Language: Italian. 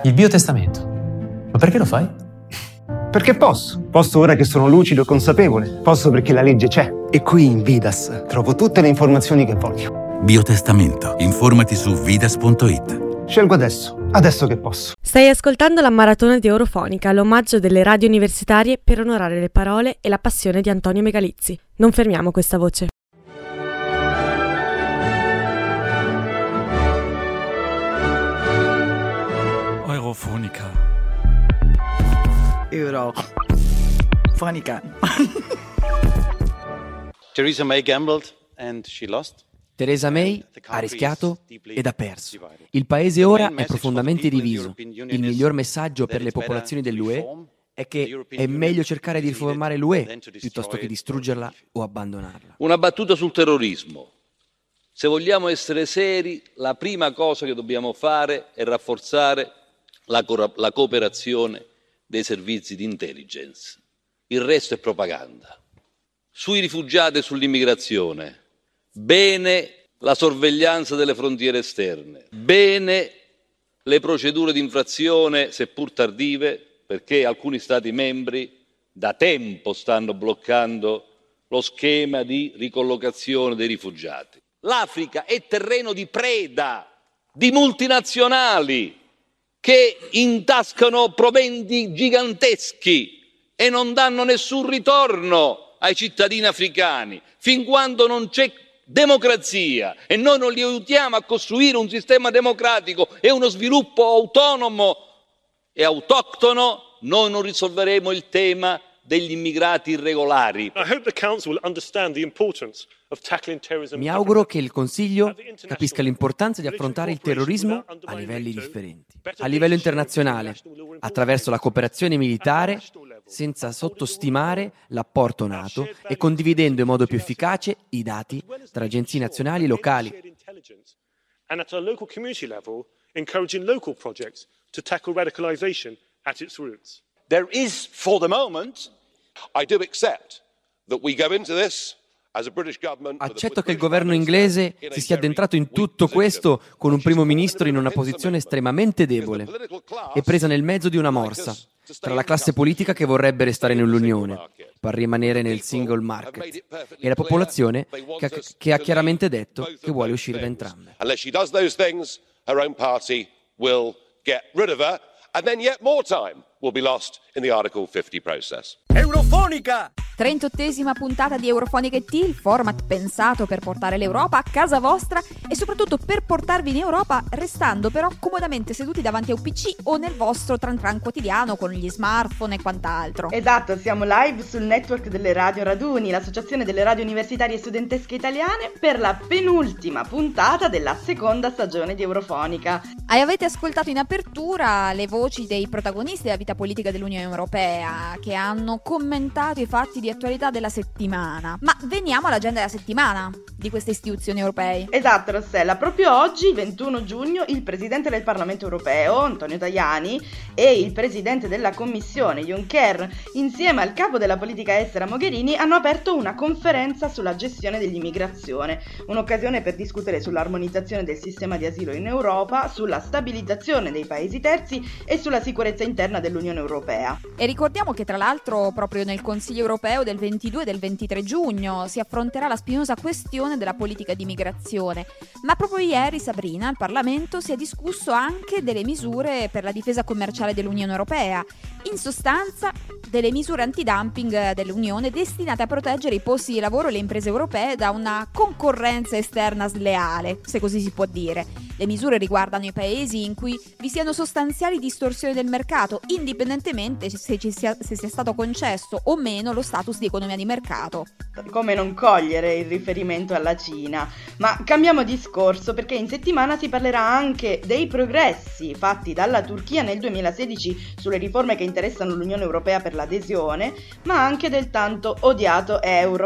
Il biotestamento. Ma perché lo fai? Perché posso. Posso ora che sono lucido e consapevole. Posso perché la legge c'è. E qui in Vidas trovo tutte le informazioni che voglio. Biotestamento. Informati su vidas.it. Scelgo adesso che posso. Stai ascoltando la maratona di Eurofonica, l'omaggio delle radio universitarie per onorare le parole e la passione di Antonio Megalizzi. Non fermiamo questa voce. Eurofonica. Theresa May gambled and she lost. Theresa May ha rischiato ed ha perso. Il paese ora è profondamente diviso. Il miglior messaggio per le popolazioni dell'UE è che è meglio cercare di riformare l'UE piuttosto che distruggerla o abbandonarla. Una battuta sul terrorismo. Se vogliamo essere seri, la prima cosa che dobbiamo fare è rafforzare la cooperazione dei servizi di intelligence. Il resto è propaganda. Sui rifugiati e sull'immigrazione, bene la sorveglianza delle frontiere esterne, bene le procedure di infrazione, seppur tardive, perché alcuni Stati membri da tempo stanno bloccando lo schema di ricollocazione dei rifugiati. L'Africa è terreno di preda di multinazionali che intascano proventi giganteschi e non danno nessun ritorno ai cittadini africani. Fin quando non c'è democrazia e noi non li aiutiamo a costruire un sistema democratico e uno sviluppo autonomo e autoctono, noi non risolveremo il tema degli immigrati irregolari. Mi auguro che il Consiglio capisca l'importanza di affrontare il terrorismo a livelli differenti. A livello internazionale, attraverso la cooperazione militare, senza sottostimare l'apporto NATO e condividendo in modo più efficace i dati tra agenzie nazionali e locali. There is, for the moment, I do accept that we go into this as a British government. Accetto che il governo inglese si sia addentrato in tutto questo con un primo ministro in una posizione estremamente debole e presa nel mezzo di una morsa tra la classe politica che vorrebbe restare nell'Unione per rimanere nel single market e la popolazione che ha chiaramente detto che vuole uscire da entrambe. Unless she does those things, her own party will get rid of her, and then yet more time will be lost in the Article 50 process. Eurofonica! 38esima puntata di Eurofonica &T, il format pensato per portare l'Europa a casa vostra e soprattutto per portarvi in Europa restando però comodamente seduti davanti a un PC o nel vostro tran tran quotidiano con gli smartphone e quant'altro. Esatto, siamo live sul network delle Radio Raduni, l'associazione delle radio universitarie e studentesche italiane, per la penultima puntata della seconda stagione di Eurofonica. Avete ascoltato in apertura le voci dei protagonisti della vita politica dell'Unione Europea che hanno commentato i fatti di attualità della settimana. Ma veniamo all'agenda della settimana di queste istituzioni europee. Esatto, Rossella, proprio oggi, 21 giugno, il Presidente del Parlamento Europeo, Antonio Tajani, e il Presidente della Commissione, Juncker, insieme al capo della politica estera Mogherini, hanno aperto una conferenza sulla gestione dell'immigrazione, un'occasione per discutere sull'armonizzazione del sistema di asilo in Europa, sulla stabilizzazione dei paesi terzi e sulla sicurezza interna dell'Unione Europea. E ricordiamo che tra l'altro proprio nel Consiglio Europeo del 22 e del 23 giugno si affronterà la spinosa questione della politica di migrazione. Ma proprio ieri, Sabrina, al Parlamento si è discusso anche delle misure per la difesa commerciale dell'Unione Europea. In sostanza, delle misure antidumping dell'Unione destinate a proteggere i posti di lavoro e le imprese europee da una concorrenza esterna sleale, se così si può dire. Le misure riguardano i paesi in cui vi siano sostanziali distorsioni del mercato, indipendentemente se sia stato concesso o meno lo status di economia di mercato. Come non cogliere il riferimento alla Cina? Ma cambiamo discorso, perché in settimana si parlerà anche dei progressi fatti dalla Turchia nel 2016 sulle riforme che interessano l'Unione Europea per l'adesione, ma anche del tanto odiato euro.